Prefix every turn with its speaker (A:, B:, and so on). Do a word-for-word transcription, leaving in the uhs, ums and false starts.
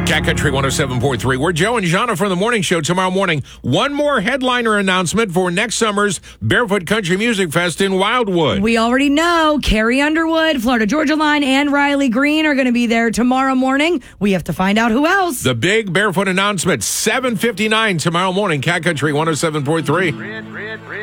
A: Cat Country one oh seven point three. We're Joe and Jana from the morning show tomorrow morning. One more headliner announcement for next summer's Barefoot Country Music Fest in Wildwood.
B: We already know Carrie Underwood, Florida Georgia Line, and Riley Green are going to be there tomorrow morning. We have to find out who else.
A: The big Barefoot announcement, seven fifty-nine tomorrow morning. Cat Country one oh seven point three.